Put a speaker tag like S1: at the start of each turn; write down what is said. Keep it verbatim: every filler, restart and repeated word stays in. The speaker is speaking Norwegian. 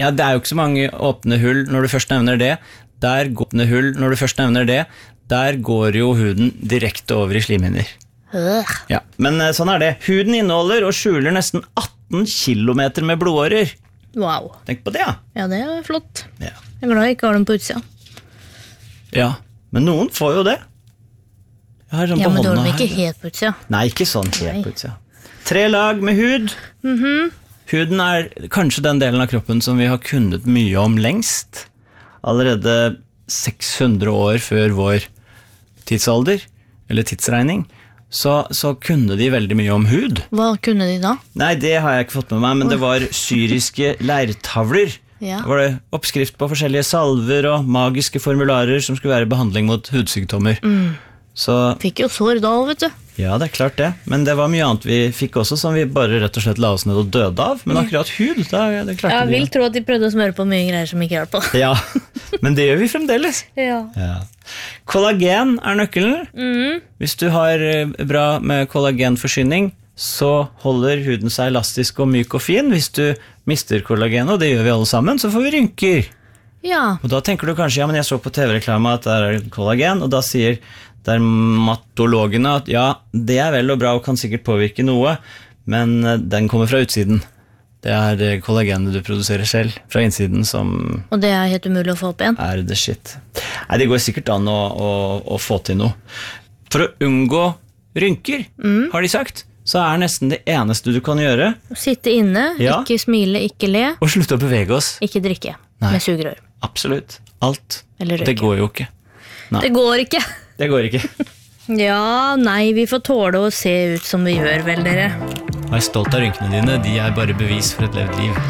S1: Ja, det er jo ikke så mange åpne hull når du først nevner det. Der går åpne hull når du først nevner det. Der går jo huden direkte over i slimhinner.
S2: Øh.
S1: Ja, men eh, sånn er det. Huden inneholder og skjuler nesten atten kilometer med blodårer.
S2: Wow.
S1: Tenk på det, ja.
S2: Ja, det er flott.
S1: Ja.
S2: Jeg er glad jeg ikke har dem på utsida.
S1: Ja, men noen får jo det. Jeg har sånn
S2: Ja,
S1: på
S2: men du har
S1: hånda
S2: dem ikke
S1: her.
S2: helt på utsida.
S1: Nei, ikke sånn helt
S2: Nei.
S1: på utsida. Tre lag med hud.
S2: Mhm.
S1: Huden er kanskje den delen av kroppen som vi har kunnet mye om lengst. Allerede seks hundre år før vår tidsalder, eller tidsregning, så, så kunne de veldig mye om hud.
S2: Hva kunne de da?
S1: Nei, det har jeg ikke fått med meg, men det var syriske leirtavler.
S2: Ja.
S1: Det var det oppskrift på forskjellige salver og magiske formularer som skulle være behandling mot hudsykdommer.
S2: Mm.
S1: Så
S2: Fikk jo sår da, vet du.
S1: ja, det er klart det. Men det var mye annet vi fikk også som vi bare rett og slett la oss ned og døde av. Men akkurat hud, da, det klarte
S2: Jeg
S1: vi.
S2: vil tro at de prøvde å smøre på mye greier som ikke hjalp på.
S1: Ja, men det gjør vi fremdeles.
S2: Ja.
S1: Ja. Kollagen er nøkkelen.
S2: Mm.
S1: Hvis du har eh, bra med kollagenforsyning, så holder huden seg elastisk og myk og fin. Hvis du mister kollagen, og det gjør vi alle sammen, så får vi rynker.
S2: Ja.
S1: Og da tenker du kanskje, ja, men jeg så på T V-reklame at det er kollagen, og da sier dermatologene at ja, det er vel og bra og kan sikkert påvirke noe, men eh, den kommer fra utsiden. Det er det kollagenet du produserer selv fra innsiden som
S2: Og det er helt umulig å få opp igjen.
S1: er the shit. Nei, det går sikkert an å, å, å få til noe. For å unngå rynker,
S2: Mm.
S1: har de sagt, så er nesten det eneste du kan gjøre
S2: Sitte inne,
S1: Ja.
S2: ikke smile, ikke le,
S1: å slutte å bevege oss.
S2: ikke drikke
S1: Nei.
S2: med sugerør.
S1: Absolutt. Alt.
S2: Eller
S1: Det
S2: røyke.
S1: går jo ikke. Nei.
S2: Det går ikke.
S1: Det går ikke.
S2: Ja, nei, vi får tåle å se ut som vi gjør, vel dere.
S1: Vær stolt av rynkene dine, de er bare bevis for et levd liv.